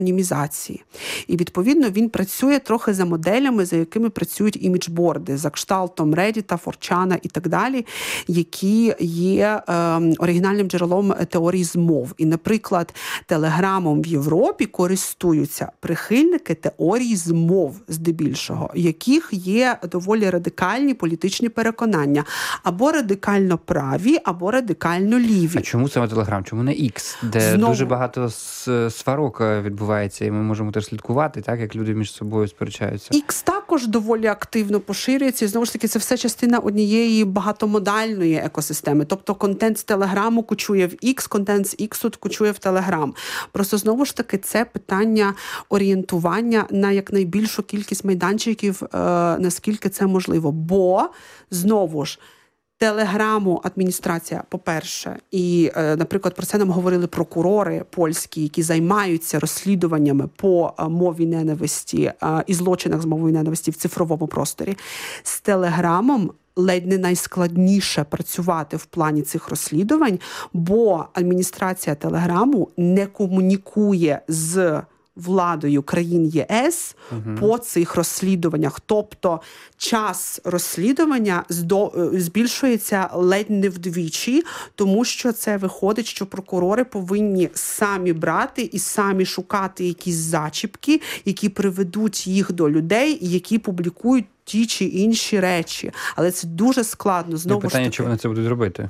анонімізації. І, відповідно, він працює трохи за моделями, за якими працюють іміджборди, за кшталтом Reddit, 4chan і так далі, які є оригінальним джерелом теорії змов. І, наприклад, Телеграмом в Європі користуються прихильники теорії змов, здебільшого, яких є доволі радикальні політичні переконання. Або радикально праві, або радикально ліві. А чому саме Телеграм? Чому не X, де дуже багато сварок відбувається, і ми можемо теж слідкувати, так, як люди між собою сперечаються? X також доволі активно поширюється, і знову ж таки це все частина однієї багатомодальної екосистеми. Тобто контент з Телеграму кочує в X, контент з X кочує в Телеграм. Просто знову ж таки це питання орієнтування на якнайбільшу кількість майданчиків, наскільки це можливо. Бо, знову ж, Телеграму адміністрація, по-перше, і, наприклад, про це нам говорили прокурори польські, які займаються розслідуваннями по мові ненависті і злочинах з мовою ненависті в цифровому просторі. З Телеграмом ледь не найскладніше працювати в плані цих розслідувань, бо адміністрація Телеграму не комунікує з владою країн ЄС по цих розслідуваннях. Тобто час розслідування збільшується ледь не вдвічі, тому що це виходить, що прокурори повинні самі брати і самі шукати якісь зачіпки, які приведуть їх до людей, які публікують ті чи інші речі. Але це дуже складно. Знову питання, чи вони це будуть робити?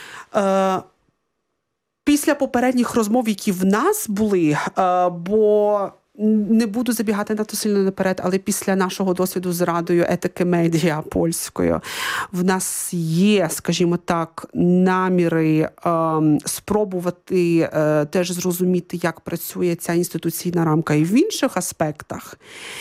Після попередніх розмов, які в нас були, бо не буду забігати надто сильно наперед, але після нашого досвіду з Радою етики медіа польською в нас є, скажімо так, наміри спробувати теж зрозуміти, як працює ця інституційна рамка і в інших аспектах.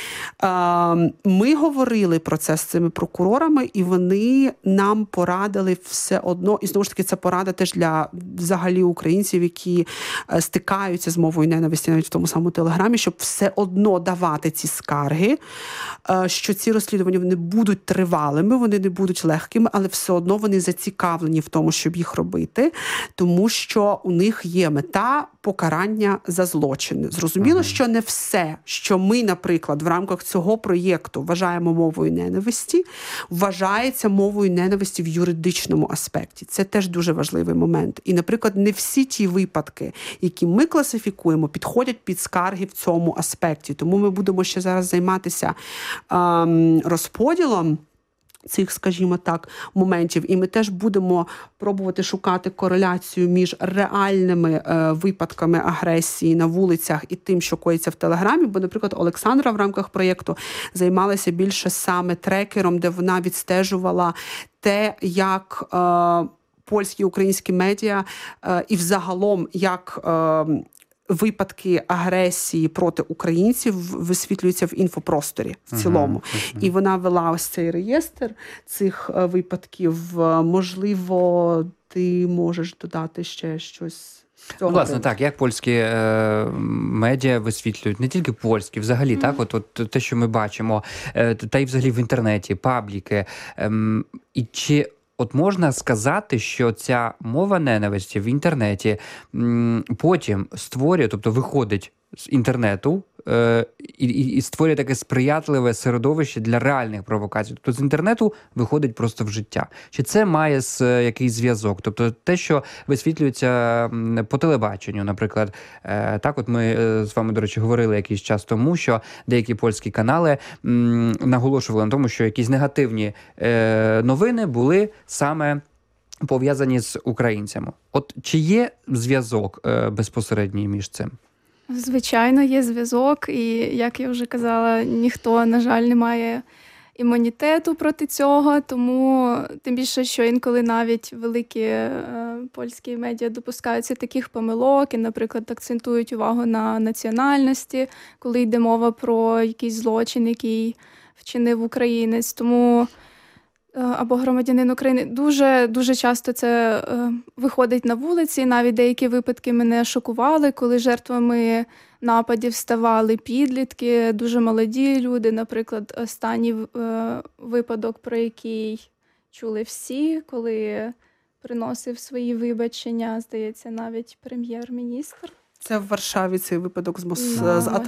Ми говорили про це з цими прокурорами, і вони нам порадили все одно, і знову ж таки це порада теж для взагалі українців, які стикаються з мовою ненависті навіть в тому самому Телеграмі, щоб все одно давати ці скарги, що ці розслідування не будуть тривалими, вони не будуть легкими, але все одно вони зацікавлені в тому, щоб їх робити, тому що у них є мета покарання за злочини. Зрозуміло, що не все, що ми, наприклад, в рамках цього проєкту вважаємо мовою ненависті, вважається мовою ненависті в юридичному аспекті. Це теж дуже важливий момент. І, наприклад, не всі ті випадки, які ми класифікуємо, підходять під скарги в цьому аспекті. Тому ми будемо ще зараз займатися розподілом цих, скажімо так, моментів. І ми теж будемо пробувати шукати кореляцію між реальними випадками агресії на вулицях і тим, що коїться в Телеграмі. Бо, наприклад, Олександра в рамках проєкту займалася більше саме трекером, де вона відстежувала те, як польські і українські медіа і взагалом, як випадки агресії проти українців висвітлюються в інфопросторі в цілому. І вона вела ось цей реєстр цих випадків. Можливо, ти можеш додати ще щось з цього? Власне, так, як польські медіа висвітлюють, не тільки польські, взагалі, так, от те, що ми бачимо, та й взагалі в інтернеті, пабліки. І чи от можна сказати, що ця мова ненависті в інтернеті потім створює, тобто виходить з інтернету і створює таке сприятливе середовище для реальних провокацій. Тобто з інтернету виходить просто в життя. Чи це має якийсь зв'язок? Тобто те, що висвітлюється по телебаченню, наприклад. Так, от ми з вами, до речі, говорили якийсь час тому, що деякі польські канали наголошували на тому, що якісь негативні новини були саме пов'язані з українцями. От чи є зв'язок безпосередній між цим? Звичайно, є зв'язок, і, як я вже казала, ніхто, на жаль, не має імунітету проти цього, тому тим більше, що інколи навіть великі польські медіа допускаються таких помилок і, наприклад, акцентують увагу на національності, коли йде мова про якийсь злочин, який вчинив українець. Тому або громадянин України. Дуже часто це виходить на вулиці. Навіть деякі випадки мене шокували, коли жертвами нападів ставали підлітки, дуже молоді люди. Наприклад, останній випадок, про який чули всі, коли приносив свої вибачення, здається, навіть прем'єр-міністр. Це в Варшаві цей випадок з